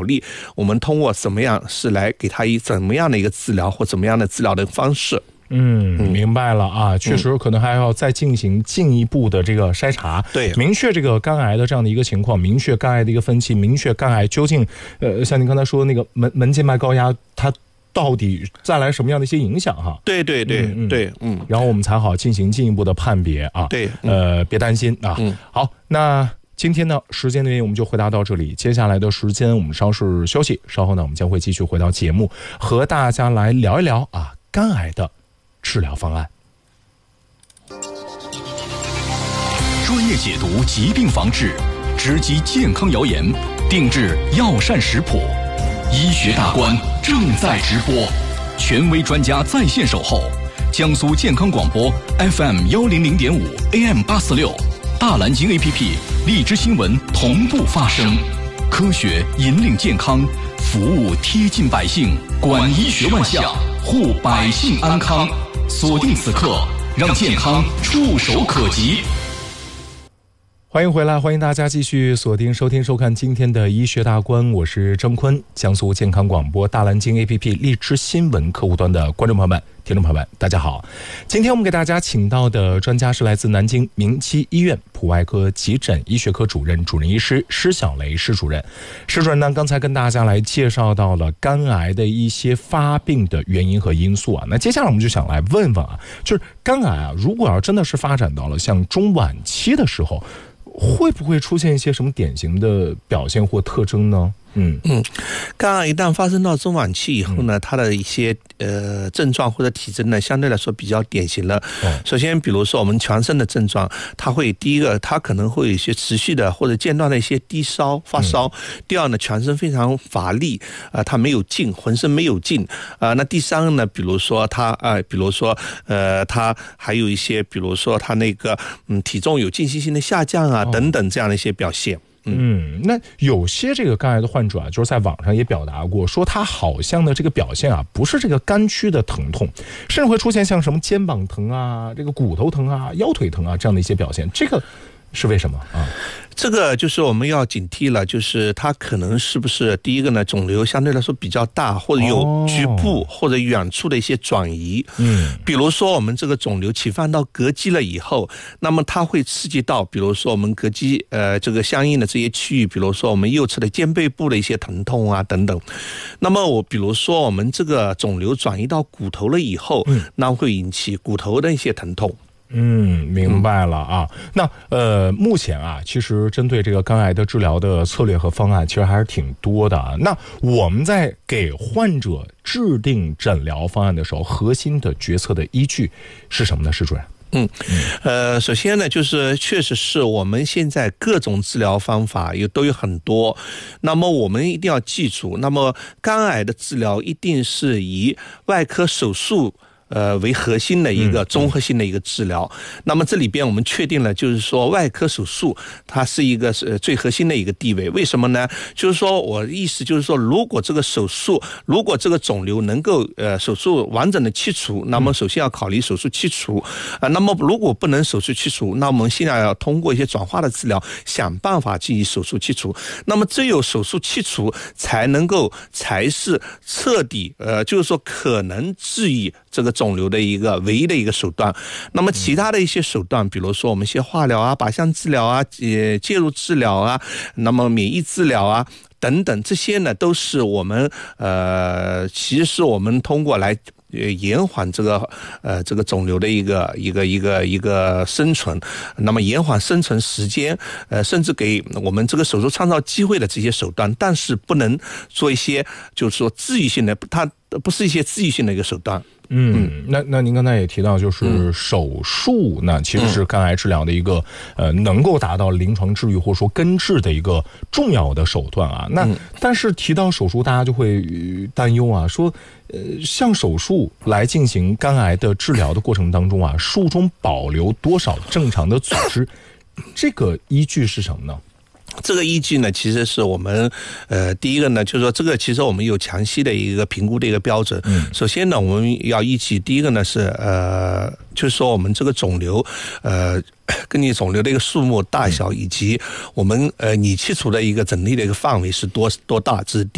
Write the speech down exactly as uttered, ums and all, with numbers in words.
虑我们通过怎么样是来给他以怎么样的一个治疗或怎么样的治疗的方式。 嗯，明白了啊，确实可能还要再进行进一步的这个筛查， 对， 明确这个肝癌的这样的一个情况，明确肝癌的一个分期，明确肝癌究竟呃，像您刚才说的那个门门静脉高压，它到底带来什么样的一些影响哈？ 对对对、嗯、对，嗯， 然后我们才好进行进一步的判别啊。 对， 嗯、呃，别担心啊。 嗯， 好，那今天呢，时间的原因我们就回答到这里。接下来的时间我们稍事休息，稍后呢我们将会继续回到节目，和大家来聊一聊啊肝癌的治疗方案。 专业解读疾病防治，直击健康谣言，定制药膳食谱。医学大观正在直播，权威专家在线守候。江苏健康广播 F M 一零零点五 A M 八四六，大蓝鲸 A P P 荔枝新闻同步发声，科学引领健康，服务贴近百姓，管医学万象，护百姓安康。锁定此刻，让健康触手可及。 欢迎回来，欢迎大家继续锁定收听收看今天的医学大观，我是郑坤，江苏健康广播大蓝鲸 A P P 荔枝新闻客户端的观众朋友们、听众朋友们，大家好。今天我们给大家请到的专家是来自南京明基医院普外科急诊医学科主任、主任医师施小雷施主任。施主任呢，刚才跟大家来介绍到了肝癌的一些发病的原因和因素啊。那接下来我们就想来问问啊，就是肝癌啊，如果要真的是发展到了像中晚期的时候，会不会出现一些什么典型的表现或特征呢？嗯嗯，肝癌一旦发生到中晚期以后呢，嗯、它的一些呃症状或者体征呢，相对来说比较典型了。哦、首先，比如说我们全身的症状，它会第一个，它可能会有一些持续的或者间断的一些低烧、发烧；嗯、第二呢，全身非常乏力，啊、呃，它没有劲，浑身没有劲。啊、呃，那第三个呢，比如说它啊、呃，比如说呃，它还有一些，比如说它那个嗯体重有间歇性的下降啊，哦、等等这样的一些表现。 嗯，那有些这个肝癌的患者啊，就是在网上也表达过，说他好像的这个表现啊，不是这个肝区的疼痛，甚至会出现像什么肩膀疼啊、这个骨头疼啊、腰腿疼啊这样的一些表现，这个是为什么啊？ 这个就是我们要警惕了，就是它可能是不是第一个呢，肿瘤相对来说比较大，或者有局部或者远处的一些转移。嗯，比如说我们这个肿瘤侵犯到膈肌了以后，那么它会刺激到，比如说我们膈肌呃这个相应的这些区域，比如说我们右侧的肩背部的一些疼痛啊等等。那么我比如说我们这个肿瘤转移到骨头了以后，嗯，那会引起骨头的一些疼痛。 嗯，明白了啊。那呃，目前啊，其实针对这个肝癌的治疗的策略和方案，其实还是挺多的啊。那我们在给患者制定诊疗方案的时候，核心的决策的依据是什么呢，施主任？ 嗯，呃，首先呢，就是确实是我们现在各种治疗方法有都有很多，那么我们一定要记住，那么肝癌的治疗一定是以外科手术呃，为核心的一个综合性的一个治疗。嗯、那么这里边我们确定了，就是说外科手术它是一个是最核心的一个地位。为什么呢？就是说我意思就是说，如果这个手术，如果这个肿瘤能够呃手术完整的切除，那么首先要考虑手术切除啊、呃。那么如果不能手术切除，那我们现在要通过一些转化的治疗，想办法进行手术切除。那么只有手术切除才能够才是彻底呃，就是说可能治愈这个肿瘤的一个唯一的一个手段。那么其他的一些手段，比如说我们一些化疗啊、靶向治疗啊、呃介入治疗啊，那么免疫治疗啊等等，这些呢都是我们呃，其实是我们通过来呃延缓这个呃这个肿瘤的一个一个一个一个生存，那么延缓生存时间，呃甚至给我们这个手术创造机会的这些手段，但是不能做一些就是说治愈性的，它不是一些治愈性的一个手段。 嗯，那那您刚才也提到，就是手术，嗯、那其实是肝癌治疗的一个呃能够达到临床治愈或者说根治的一个重要的手段啊。那、嗯、但是提到手术，大家就会担忧啊，说呃像手术来进行肝癌的治疗的过程当中啊，术中保留多少正常的组织，这个依据是什么呢？ 这个依据呢，其实是我们，呃，第一个呢，就是说这个其实我们有详细的一个评估的一个标准。嗯，首先呢，我们要依据第一个呢是，呃，就是说我们这个肿瘤，呃，根据肿瘤的一个数目大小以及我们呃你切除的一个整体的一个范围是多多大，这是第一。